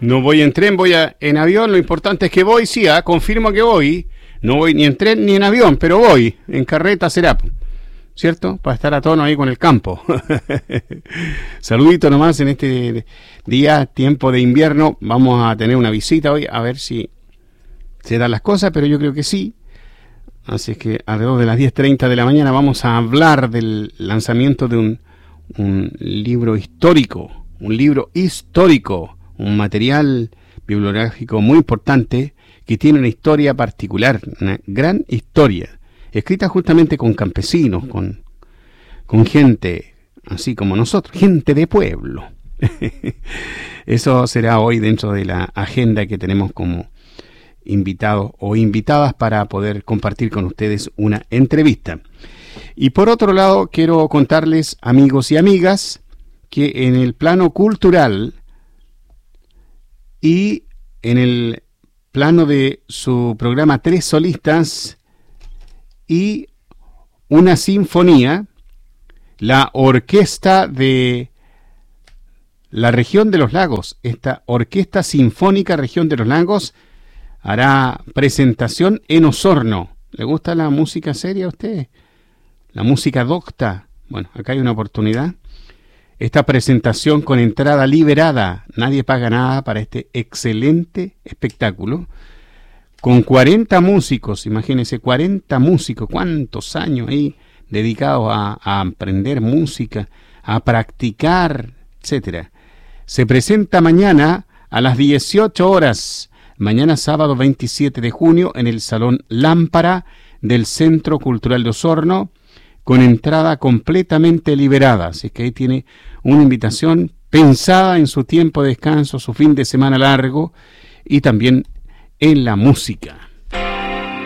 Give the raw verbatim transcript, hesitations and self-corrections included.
No voy en tren, voy a, en avión. Lo importante es que voy, sí, ¿eh? Confirmo que voy. No voy ni en tren ni en avión, pero voy. En carreta será, ¿cierto? Para estar a tono ahí con el campo. Saludito nomás en este día, tiempo de invierno. Vamos a tener una visita hoy, a ver si se dan las cosas, pero yo creo que sí. Así es que alrededor de las diez treinta de la mañana vamos a hablar del lanzamiento de un, un libro histórico, un libro histórico, un material bibliográfico muy importante que tiene una historia particular, una gran historia, escrita justamente con campesinos, con, con gente así como nosotros, gente de pueblo. Eso será hoy dentro de la agenda que tenemos como invitados o invitadas para poder compartir con ustedes una entrevista. Y por otro lado, quiero contarles, amigos y amigas, que en el plano cultural y en el plano de su programa Tres Solistas y una sinfonía, la orquesta de la región de los lagos, esta Orquesta Sinfónica Región de los Lagos, hará presentación en Osorno. ¿Le gusta la música seria a usted? La música docta. Bueno, acá hay una oportunidad. Esta presentación con entrada liberada. Nadie paga nada para este excelente espectáculo. Con cuarenta músicos, imagínense, cuarenta músicos. ¿Cuántos años ahí dedicados a, a aprender música, a practicar, etcétera? Se presenta mañana a las dieciocho horas. Mañana sábado veintisiete de junio en el Salón Lámpara del Centro Cultural de Osorno, con entrada completamente liberada. Así que ahí tiene una invitación pensada en su tiempo de descanso, su fin de semana largo y también en la música.